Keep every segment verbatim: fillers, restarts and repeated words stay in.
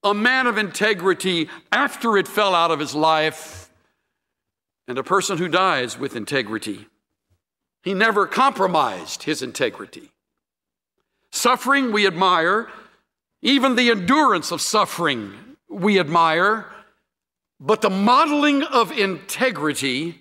a man of integrity after it fell out of his life, and a person who dies with integrity. He never compromised his integrity. Suffering we admire, even the endurance of suffering we admire, but the modeling of integrity,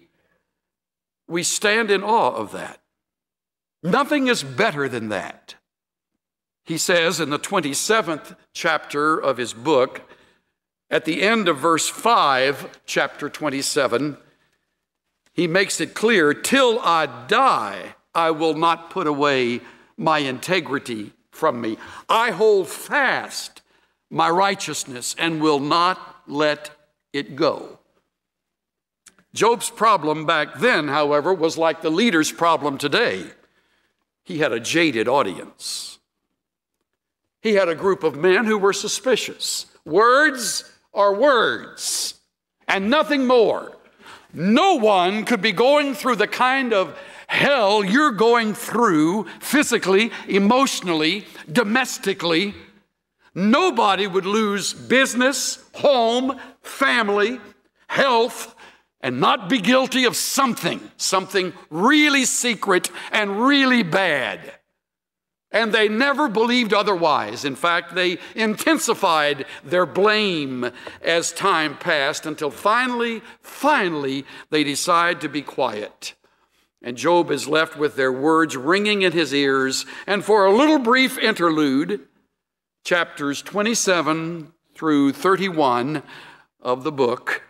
we stand in awe of that. Nothing is better than that. He says in the twenty-seventh chapter of his book, at the end of verse five, chapter twenty-seven, he makes it clear, till I die, I will not put away my integrity from me. I hold fast my righteousness and will not let it go. Job's problem back then, however, was like the leader's problem today. He had a jaded audience. He had a group of men who were suspicious. Words are words and nothing more. No one could be going through the kind of hell you're going through physically, emotionally, domestically. Nobody would lose business, home, family, health, and not be guilty of something, something really secret and really bad. And they never believed otherwise. In fact, they intensified their blame as time passed until finally, finally, they decide to be quiet. And Job is left with their words ringing in his ears. And for a little brief interlude, chapters twenty-seven through thirty-one of the book,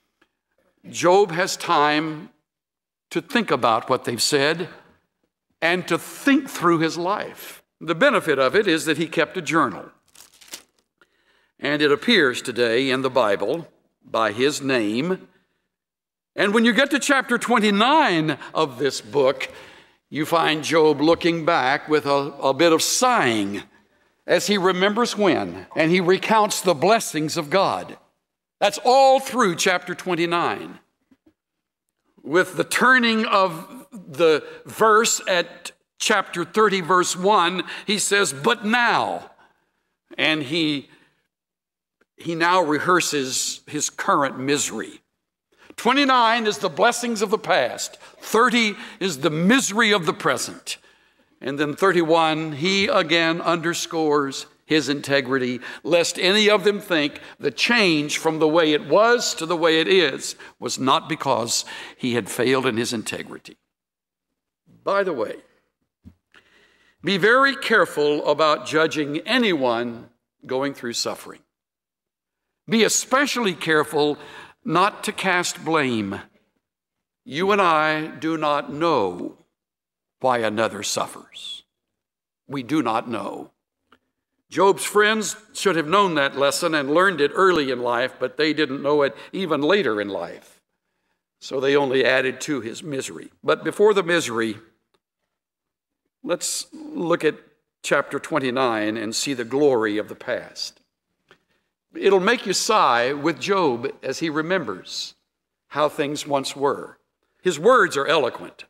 Job has time to think about what they've said and to think through his life. The benefit of it is that he kept a journal. And it appears today in the Bible by his name. And when you get to chapter twenty-nine of this book, you find Job looking back with a, a bit of sighing as he remembers when, and he recounts the blessings of God. That's all through chapter twenty-nine. With the turning of the verse at chapter thirty, verse one, he says, but now. And he, he now rehearses his current misery. twenty-nine is the blessings of the past. thirty is the misery of the present. And then thirty-one, he again underscores his integrity, lest any of them think the change from the way it was to the way it is was not because he had failed in his integrity. By the way, be very careful about judging anyone going through suffering. Be especially careful not to cast blame. You and I do not know why another suffers. We do not know. Job's friends should have known that lesson and learned it early in life, but they didn't know it even later in life. So they only added to his misery. But before the misery, let's look at chapter twenty-nine and see the glory of the past. It'll make you sigh with Job as he remembers how things once were. His words are eloquent.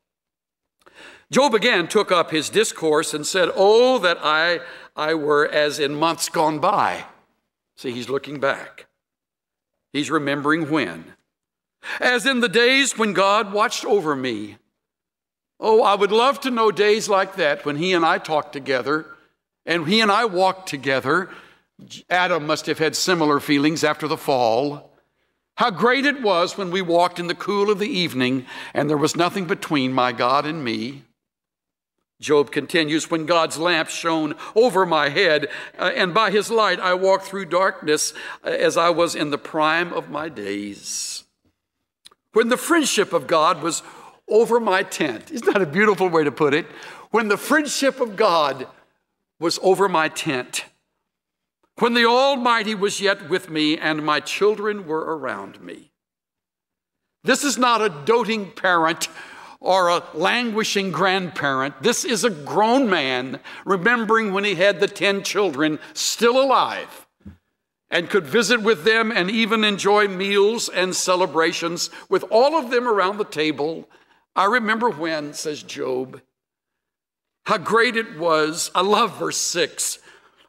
Job again took up his discourse and said, oh, that I, I were as in months gone by. See, he's looking back. He's remembering when. As in the days when God watched over me. Oh, I would love to know days like that when he and I talked together and he and I walked together. Adam must have had similar feelings after the fall. How great it was when we walked in the cool of the evening and there was nothing between my God and me. Job continues, when God's lamp shone over my head, uh, and by his light I walked through darkness uh, as I was in the prime of my days. When the friendship of God was over my tent. Isn't that a beautiful way to put it? When the friendship of God was over my tent. When the Almighty was yet with me and my children were around me. This is not a doting parent or a languishing grandparent. This is a grown man remembering when he had the ten children still alive and could visit with them and even enjoy meals and celebrations with all of them around the table. I remember when, says Job, how great it was. I love verse six.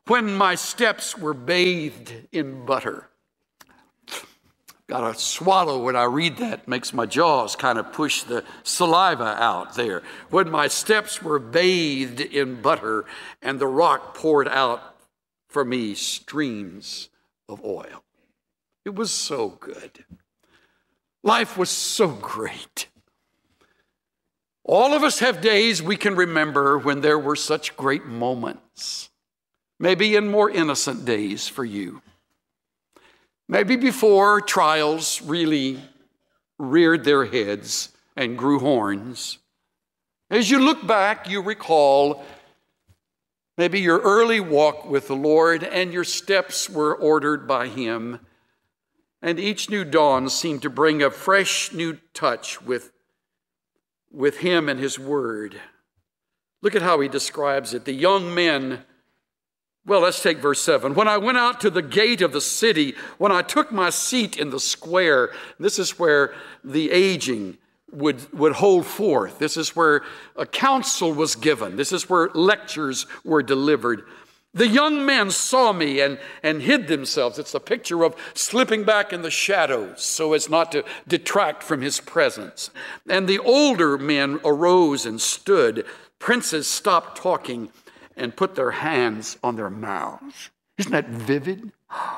when my steps were bathed in butter. Got to swallow when I read that. Makes my jaws kind of push the saliva out there. When my steps were bathed in butter and the rock poured out for me streams of oil. It was so good. Life was so great. All of us have days we can remember when there were such great moments. Maybe in more innocent days for you. Maybe before trials really reared their heads and grew horns. As you look back, you recall maybe your early walk with the Lord and your steps were ordered by Him. And each new dawn seemed to bring a fresh new touch with, with Him and His Word. Look at how he describes it. The young men, well, let's take verse seven. When I went out to the gate of the city, when I took my seat in the square, this is where the aging would, would hold forth. This is where a counsel was given. This is where lectures were delivered. The young men saw me and, and hid themselves. It's a picture of slipping back in the shadows so as not to detract from his presence. And the older men arose and stood. Princes stopped talking and put their hands on their mouths. Isn't that vivid?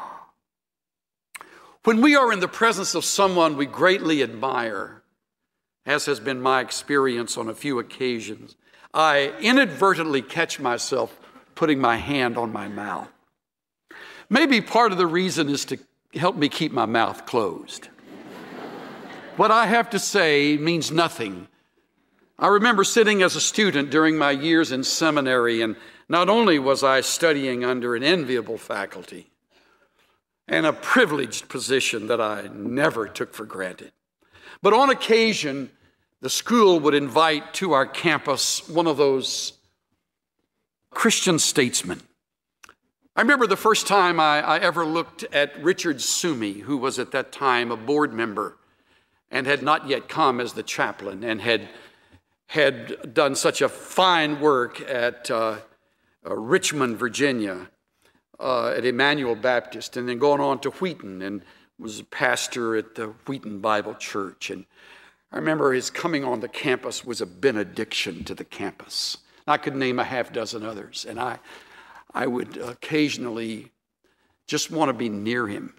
When we are in the presence of someone we greatly admire, as has been my experience on a few occasions, I inadvertently catch myself putting my hand on my mouth. Maybe part of the reason is to help me keep my mouth closed. What I have to say means nothing. I remember sitting as a student during my years in seminary, and not only was I studying under an enviable faculty and a privileged position that I never took for granted, but on occasion, the school would invite to our campus one of those Christian statesmen. I remember the first time I, I ever looked at Richard Sumey, who was at that time a board member and had not yet come as the chaplain and had had done such a fine work at uh, uh, Richmond, Virginia, uh, at Emmanuel Baptist, and then gone on to Wheaton and was a pastor at the Wheaton Bible Church. And I remember his coming on the campus was a benediction to the campus. I could name a half dozen others, and I, I would occasionally just want to be near him,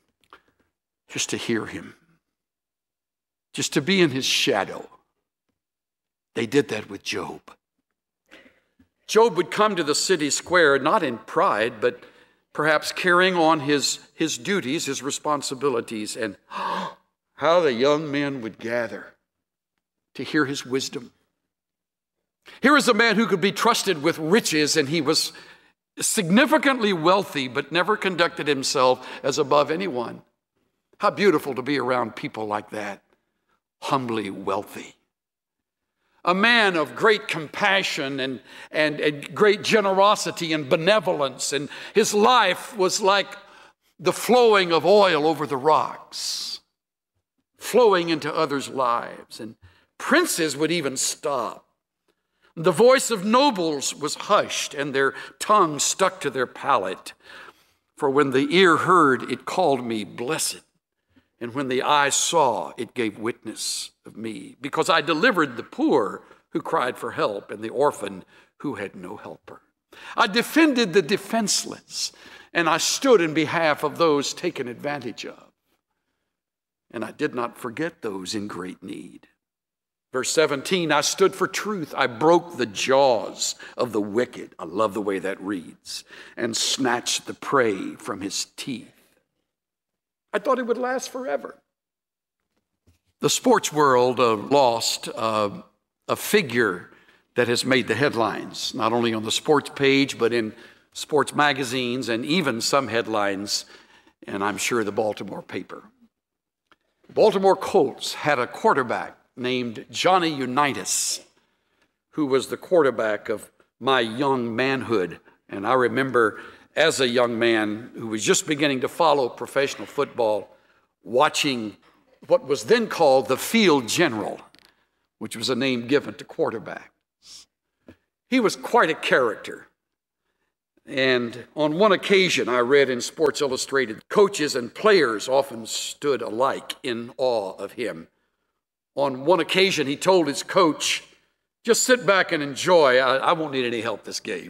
just to hear him, just to be in his shadow. They did that with Job. Job would come to the city square, not in pride, but perhaps carrying on his, his duties, his responsibilities, and how the young men would gather to hear his wisdom. Here is a man who could be trusted with riches, and he was significantly wealthy, but never conducted himself as above anyone. How beautiful to be around people like that, humbly wealthy. A man of great compassion and, and, and great generosity and benevolence, and his life was like the flowing of oil over the rocks, flowing into others' lives, and princes would even stop. The voice of nobles was hushed, and their tongue stuck to their palate. For when the ear heard, it called me blessed. And when the eye saw, it gave witness of me. Because I delivered the poor who cried for help, and the orphan who had no helper. I defended the defenseless, and I stood in behalf of those taken advantage of. And I did not forget those in great need. Verse seventeen, I stood for truth. I broke the jaws of the wicked. I love the way that reads. And snatched the prey from his teeth. I thought it would last forever. The sports world uh, lost uh, a figure that has made the headlines, not only on the sports page, but in sports magazines and even some headlines, and I'm sure the Baltimore paper. The Baltimore Colts had a quarterback named Johnny Unitas, who was the quarterback of my young manhood. And I remember as a young man who was just beginning to follow professional football, watching what was then called the field general, which was a name given to quarterbacks. He was quite a character. And on one occasion, I read in Sports Illustrated, coaches and players often stood alike in awe of him. On one occasion, he told his coach, just sit back and enjoy. I, I won't need any help this game.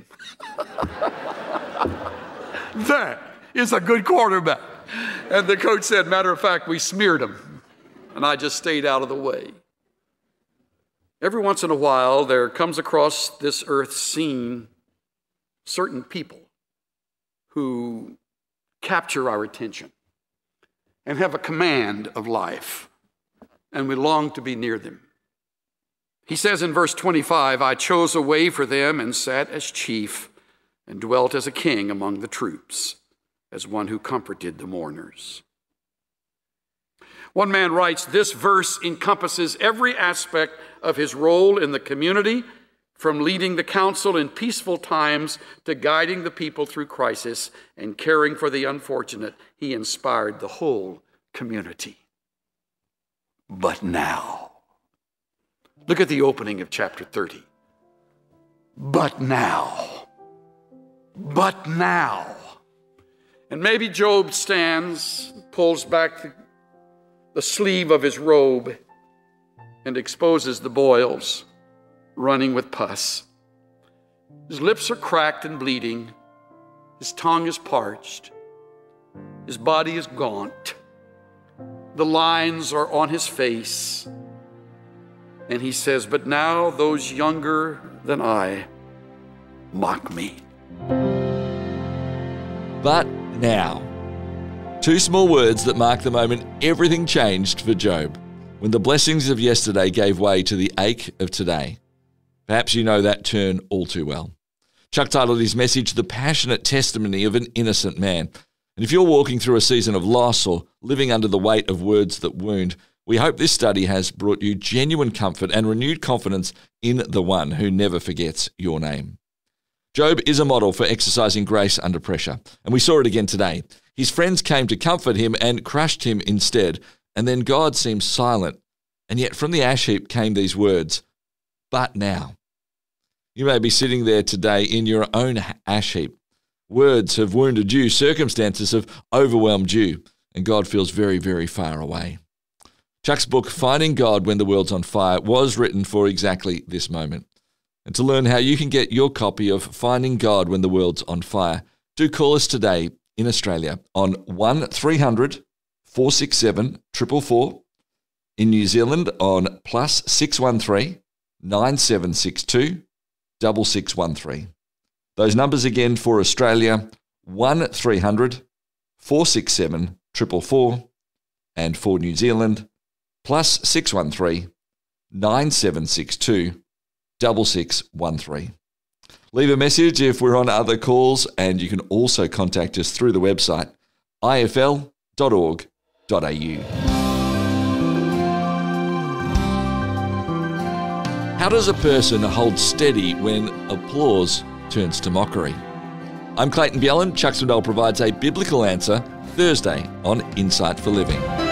That is a good quarterback. And the coach said, matter of fact, we smeared him. And I just stayed out of the way. Every once in a while, there comes across this earth scene certain people who capture our attention and have a command of life, and we long to be near them. He says in verse twenty-five, I chose a way for them and sat as chief and dwelt as a king among the troops, as one who comforted the mourners. One man writes, this verse encompasses every aspect of his role in the community, from leading the council in peaceful times to guiding the people through crisis and caring for the unfortunate. He inspired the whole community. But now, look at the opening of chapter thirty. But now, but now. And maybe Job stands, pulls back the, the sleeve of his robe and exposes the boils running with pus. His lips are cracked and bleeding. His tongue is parched. His body is gaunt. The lines are on his face. And he says, but now those younger than I mock me. But now. Two small words that mark the moment everything changed for Job, when the blessings of yesterday gave way to the ache of today. Perhaps you know that turn all too well. Chuck titled his message, The Passionate Testimony of an Innocent Man. And if you're walking through a season of loss or living under the weight of words that wound, we hope this study has brought you genuine comfort and renewed confidence in the one who never forgets your name. Job is a model for exercising grace under pressure, and we saw it again today. His friends came to comfort him and crushed him instead, and then God seemed silent, and yet from the ash heap came these words, but now. You may be sitting there today in your own ash heap. Words have wounded you, circumstances have overwhelmed you, and God feels very, very far away. Chuck's book, Finding God When the World's on Fire, was written for exactly this moment. And to learn how you can get your copy of Finding God When the World's on Fire, do call us today in Australia on one three hundred, four six seven, four four four, in New Zealand on plus six one three, nine seven six two, six six one three. Those numbers again for Australia, one three hundred, four six seven, four four four, and for New Zealand, plus six one three, nine seven six two, six six one three. Leave a message if we're on other calls, and you can also contact us through the website I F L dot org dot A U. How does a person hold steady when applause turns to mockery? I'm Clayton Bjelland. Chuck Swindoll provides a biblical answer Thursday on Insight for Living.